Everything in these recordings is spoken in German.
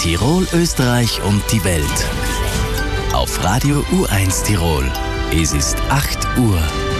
Tirol, Österreich und die Welt. Auf Radio U1 Tirol. Es ist 8 Uhr.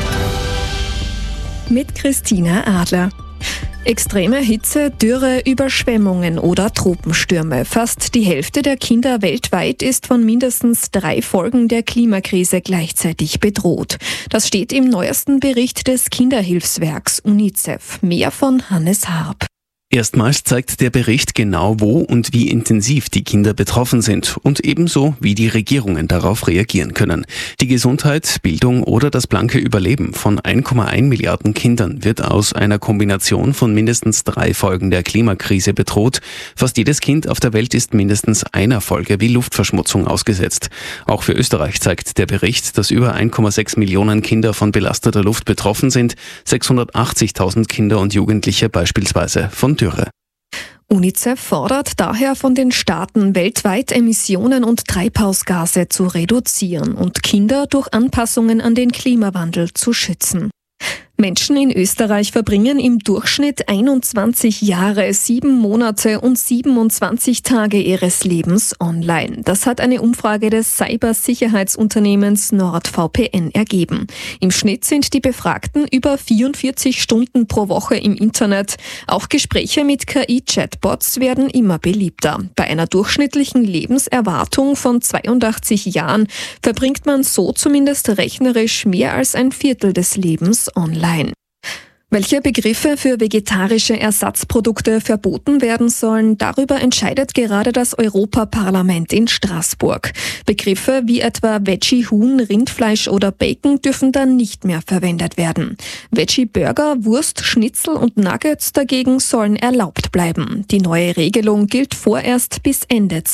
Mit Christina Adler. Extreme Hitze, Dürre, Überschwemmungen oder Tropenstürme. Fast die Hälfte der Kinder weltweit ist von mindestens 3 Folgen der Klimakrise gleichzeitig bedroht. Das steht im neuesten Bericht des Kinderhilfswerks UNICEF. Mehr von Hannes Harb. Erstmals zeigt der Bericht genau, wo und wie intensiv die Kinder betroffen sind und ebenso, wie die Regierungen darauf reagieren können. Die Gesundheit, Bildung oder das blanke Überleben von 1,1 Milliarden Kindern wird aus einer Kombination von mindestens 3 Folgen der Klimakrise bedroht. Fast jedes Kind auf der Welt ist mindestens einer Folge wie Luftverschmutzung ausgesetzt. Auch für Österreich zeigt der Bericht, dass über 1,6 Millionen Kinder von belasteter Luft betroffen sind, 680.000 Kinder und Jugendliche beispielsweise von Dürre. UNICEF fordert daher von den Staaten, weltweit Emissionen und Treibhausgase zu reduzieren und Kinder durch Anpassungen an den Klimawandel zu schützen. Menschen in Österreich verbringen im Durchschnitt 21 Jahre, 7 Monate und 27 Tage ihres Lebens online. Das hat eine Umfrage des Cybersicherheitsunternehmens NordVPN ergeben. Im Schnitt sind die Befragten über 44 Stunden pro Woche im Internet. Auch Gespräche mit KI-Chatbots werden immer beliebter. Bei einer durchschnittlichen Lebenserwartung von 82 Jahren verbringt man so zumindest rechnerisch mehr als ein Viertel des Lebens online. Welche Begriffe für vegetarische Ersatzprodukte verboten werden sollen, darüber entscheidet gerade das Europaparlament in Straßburg. Begriffe wie etwa Veggie-Huhn, Rindfleisch oder Bacon dürfen dann nicht mehr verwendet werden. Veggie-Burger, Wurst, Schnitzel und Nuggets dagegen sollen erlaubt bleiben. Die neue Regelung gilt vorerst bis Ende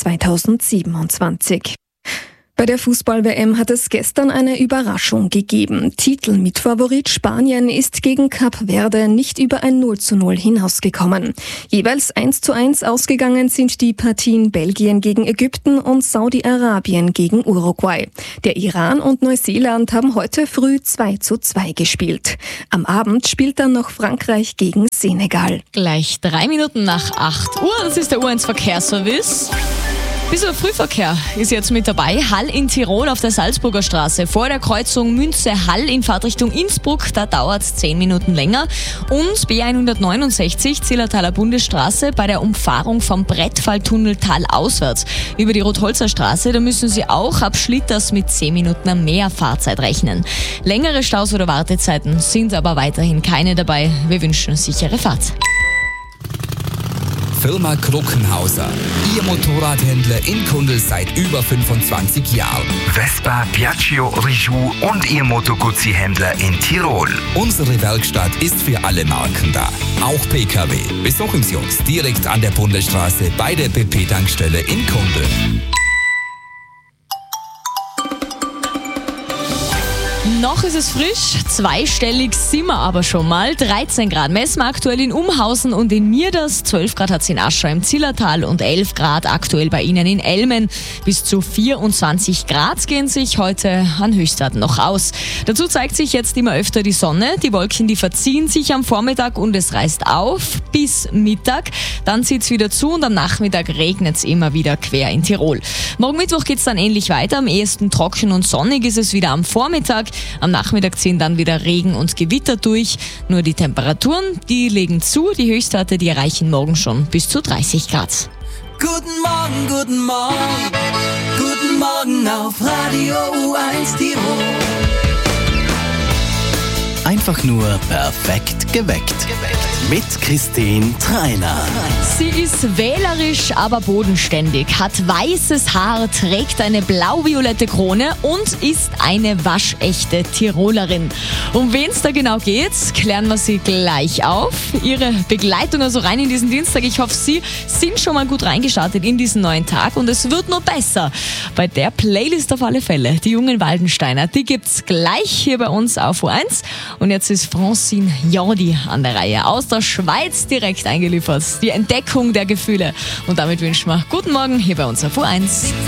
2027. Bei der Fußball-WM hat es gestern eine Überraschung gegeben. Titelmitfavorit Spanien ist gegen Kap Verde nicht über ein 0:0 hinausgekommen. Jeweils 1:1 ausgegangen sind die Partien Belgien gegen Ägypten und Saudi-Arabien gegen Uruguay. Der Iran und Neuseeland haben heute früh 2:2 gespielt. Am Abend spielt dann noch Frankreich gegen Senegal. Gleich 3 Minuten nach 8 Uhr, das ist der U1 Verkehrsservice. Bisschen Frühverkehr ist jetzt mit dabei. Hall in Tirol auf der Salzburger Straße. Vor der Kreuzung Münze-Hall in Fahrtrichtung Innsbruck, da dauert es 10 Minuten länger. Und B169 Zillertaler Bundesstraße bei der Umfahrung vom Brettfalltunnel talauswärts über die Rotholzer Straße. Da müssen Sie auch ab Schlitters mit 10 Minuten mehr Fahrzeit rechnen. Längere Staus oder Wartezeiten sind aber weiterhin keine dabei. Wir wünschen sichere Fahrt. Firma Kruckenhauser. Ihr Motorradhändler in Kundl seit über 25 Jahren. Vespa, Piaggio, Rijou und Ihr Moto Guzzi-Händler in Tirol. Unsere Werkstatt ist für alle Marken da. Auch PKW. Besuchen Sie uns direkt an der Bundesstraße bei der BP-Tankstelle in Kundl. Noch ist es frisch, 2-stellig sind wir aber schon mal. 13 Grad messen wir aktuell in Umhausen und in Mierders. 12 Grad hat es in Aschau im Zillertal und 11 Grad aktuell bei Ihnen in Elmen. Bis zu 24 Grad gehen sich heute an Höchstwerten noch aus. Dazu zeigt sich jetzt immer öfter die Sonne. Die Wolken, die verziehen sich am Vormittag und es reißt auf bis Mittag. Dann zieht es wieder zu und am Nachmittag regnet es immer wieder quer in Tirol. Morgen Mittwoch geht es dann ähnlich weiter. Am ehesten trocken und sonnig ist es wieder am Vormittag. Am Nachmittag ziehen dann wieder Regen und Gewitter durch. Nur die Temperaturen, die legen zu. Die Höchstwerte, die erreichen morgen schon bis zu 30 Grad. Guten Morgen, guten Morgen. Guten Morgen auf Radio U1 Tirol. Einfach nur perfekt geweckt. Mit Christine Treiner. Sie ist wählerisch, aber bodenständig, hat weißes Haar, trägt eine blau-violette Krone und ist eine waschechte Tirolerin. Um wen es da genau geht, klären wir sie gleich auf. Ihre Begleitung also rein in diesen Dienstag. Ich hoffe, Sie sind schon mal gut reingestartet in diesen neuen Tag und es wird nur besser. Bei der Playlist auf alle Fälle. Die jungen Waldensteiner, die gibt's gleich hier bei uns auf U1. Und jetzt ist Francine Jordi an der Reihe. Aus der Schweiz direkt eingeliefert. Die Entdeckung der Gefühle. Und damit wünschen wir guten Morgen hier bei uns auf U1.